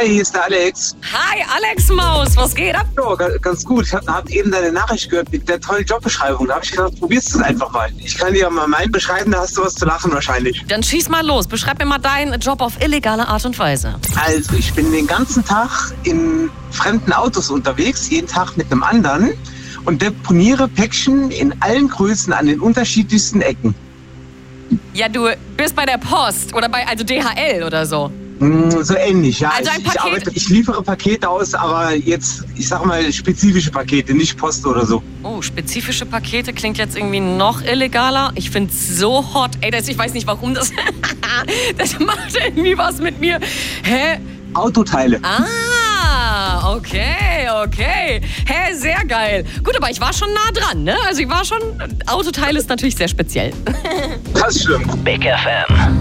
Hi, hier ist der Alex. Hi, Alex Maus, was geht ab? Ja, ganz gut. Ich hab eben deine Nachricht gehört mit der tollen Jobbeschreibung. Da habe ich gedacht, probierst du es einfach mal. Ich kann dir mal meinen beschreiben, da hast du was zu lachen wahrscheinlich. Dann schieß mal los. Beschreib mir mal deinen Job auf illegale Art und Weise. Also, ich bin den ganzen Tag in fremden Autos unterwegs, jeden Tag mit einem anderen und deponiere Päckchen in allen Größen an den unterschiedlichsten Ecken. Ja, du bist bei der Post oder bei DHL oder so. So ähnlich, ja. Also ein Paket. Ich liefere Pakete aus, aber jetzt, ich sag mal, spezifische Pakete, nicht Post oder so. Oh, spezifische Pakete klingt jetzt irgendwie noch illegaler. Ich find's so hot. Ey, ich weiß nicht, warum das... das macht irgendwie was mit mir. Hä? Autoteile. Ah, okay. Hä, sehr geil. Gut, aber ich war schon nah dran, ne? Also ich war schon... Autoteile ist natürlich sehr speziell. Das stimmt. Big FM.